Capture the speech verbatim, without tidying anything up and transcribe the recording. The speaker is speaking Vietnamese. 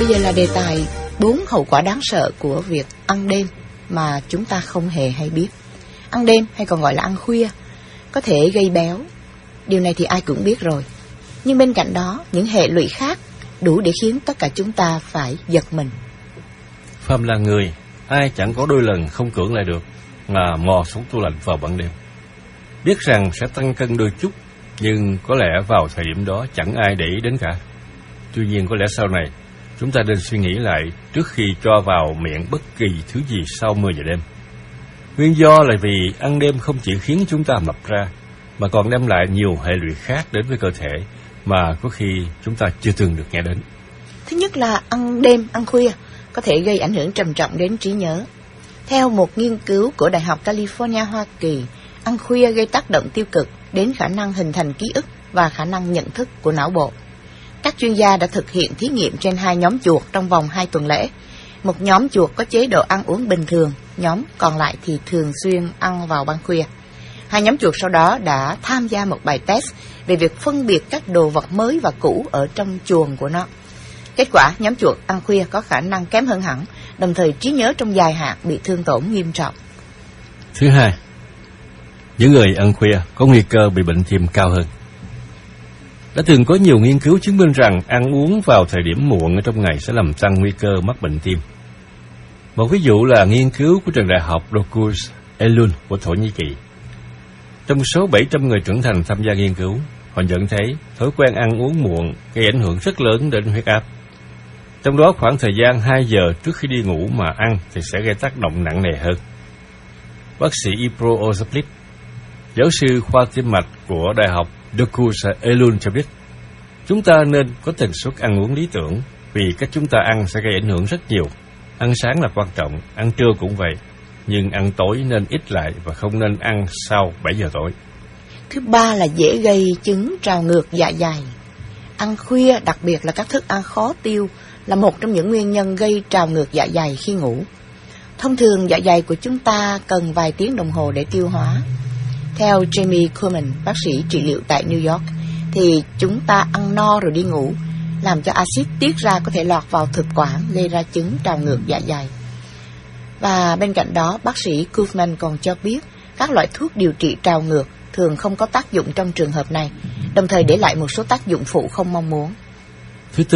Bây giờ là đề tài bốn hậu quả đáng sợ của việc ăn đêm mà chúng ta không hề hay biết. Ăn đêm hay còn gọi là ăn khuya có thể gây béo. Điều này thì ai cũng biết rồi. Nhưng bên cạnh đó, những hệ lụy khác đủ để khiến tất cả chúng ta phải giật mình. Phàm là người, ai chẳng có đôi lần không cưỡng lại được mà mò sống tủ lạnh vào ban đêm. Biết rằng sẽ tăng cân đôi chút, nhưng có lẽ vào thời điểm đó chẳng ai để ý đến cả. Tuy nhiên có lẽ sau này, chúng ta nên suy nghĩ lại trước khi cho vào miệng bất kỳ thứ gì sau mười giờ đêm. Nguyên do là vì ăn đêm không chỉ khiến chúng ta mập ra, mà còn đem lại nhiều hệ lụy khác đến với cơ thể mà có khi chúng ta chưa từng được nghe đến. Thứ nhất là ăn đêm, ăn khuya có thể gây ảnh hưởng trầm trọng đến trí nhớ. Theo một nghiên cứu của Đại học California, Hoa Kỳ, ăn khuya gây tác động tiêu cực đến khả năng hình thành ký ức và khả năng nhận thức của não bộ. Các chuyên gia đã thực hiện thí nghiệm trên hai nhóm chuột trong vòng hai tuần lễ. Một nhóm chuột có chế độ ăn uống bình thường, nhóm còn lại thì thường xuyên ăn vào ban khuya. Hai nhóm chuột sau đó đã tham gia một bài test về việc phân biệt các đồ vật mới và cũ ở trong chuồng của nó. Kết quả, nhóm chuột ăn khuya có khả năng kém hơn hẳn, đồng thời trí nhớ trong dài hạn bị thương tổn nghiêm trọng. Thứ hai, những người ăn khuya có nguy cơ bị bệnh tim cao hơn. Đã từng có nhiều nghiên cứu chứng minh rằng ăn uống vào thời điểm muộn ở trong ngày sẽ làm tăng nguy cơ mắc bệnh tim. Một ví dụ là nghiên cứu của trường đại học Dokuz Eylül của Thổ Nhĩ Kỳ. Trong số bảy trăm người trưởng thành tham gia nghiên cứu, họ nhận thấy thói quen ăn uống muộn gây ảnh hưởng rất lớn đến huyết áp. Trong đó khoảng thời gian hai giờ trước khi đi ngủ mà ăn thì sẽ gây tác động nặng nề hơn. Bác sĩ Ibro Ozaplit, giáo sư khoa tim mạch của đại học Dokuz Eylül cho biết, chúng ta nên có tần suất ăn uống lý tưởng vì cách chúng ta ăn sẽ gây ảnh hưởng rất nhiều. Ăn sáng là quan trọng, ăn trưa cũng vậy, nhưng ăn tối nên ít lại và không nên ăn sau bảy giờ tối. Thứ ba là dễ gây chứng trào ngược dạ dày. Ăn khuya, đặc biệt là các thức ăn khó tiêu, là một trong những nguyên nhân gây trào ngược dạ dày khi ngủ. Thông thường dạ dày của chúng ta cần vài tiếng đồng hồ để tiêu hóa. Theo Jamie Kuhlman, bác sĩ trị liệu tại New York, thì chúng ta ăn no rồi đi ngủ, làm cho axit tiết ra có thể lọt vào thực quản, gây ra chứng trào ngược dạ dày. Và bên cạnh đó, bác sĩ Kuhlman còn cho biết các loại thuốc điều trị trào ngược thường không có tác dụng trong trường hợp này, đồng thời để lại một số tác dụng phụ không mong muốn. Thứ tư,